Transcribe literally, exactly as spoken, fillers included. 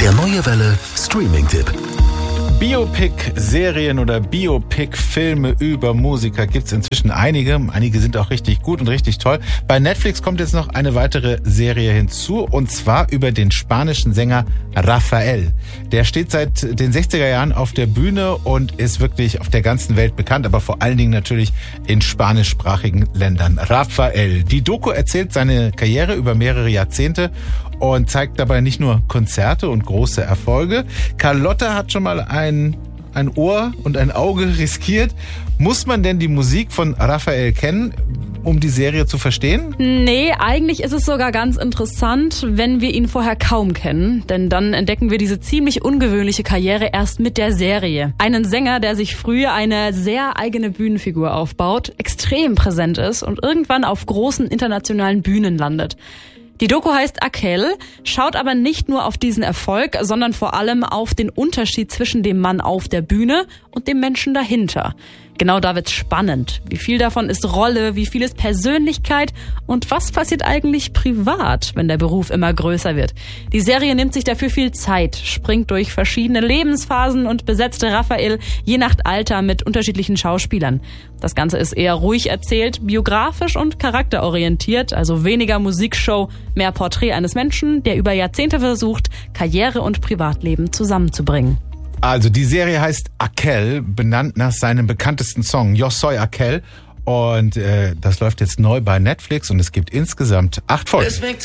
Der Neue Welle Streaming-Tipp. Biopic-Serien oder Biopic-Filme über Musiker gibt's inzwischen einige. Einige sind auch richtig gut und richtig toll. Bei Netflix kommt jetzt noch eine weitere Serie hinzu, und zwar über den spanischen Sänger Raphael. Der steht seit den sechziger Jahren auf der Bühne und ist wirklich auf der ganzen Welt bekannt, aber vor allen Dingen natürlich in spanischsprachigen Ländern. Raphael. Die Doku erzählt seine Karriere über mehrere Jahrzehnte und zeigt dabei nicht nur Konzerte und große Erfolge. Carlotta hat schon mal ein, ein Ohr und ein Auge riskiert. Muss man denn die Musik von Raphael kennen, um die Serie zu verstehen? Nee, eigentlich ist es sogar ganz interessant, wenn wir ihn vorher kaum kennen. Denn dann entdecken wir diese ziemlich ungewöhnliche Karriere erst mit der Serie. Einen Sänger, der sich früh eine sehr eigene Bühnenfigur aufbaut, extrem präsent ist und irgendwann auf großen internationalen Bühnen landet. Die Doku heißt Aquel, schaut aber nicht nur auf diesen Erfolg, sondern vor allem auf den Unterschied zwischen dem Mann auf der Bühne und dem Menschen dahinter. Genau da wird's spannend. Wie viel davon ist Rolle, wie viel ist Persönlichkeit und was passiert eigentlich privat, wenn der Beruf immer größer wird? Die Serie nimmt sich dafür viel Zeit, springt durch verschiedene Lebensphasen und besetzte Raphael je nach Alter mit unterschiedlichen Schauspielern. Das Ganze ist eher ruhig erzählt, biografisch und charakterorientiert, also weniger Musikshow, mehr Porträt eines Menschen, der über Jahrzehnte versucht, Karriere und Privatleben zusammenzubringen. Also die Serie heißt Aquel, benannt nach seinem bekanntesten Song Yo Soy Aquel, und äh, das läuft jetzt neu bei Netflix und es gibt insgesamt acht Folgen.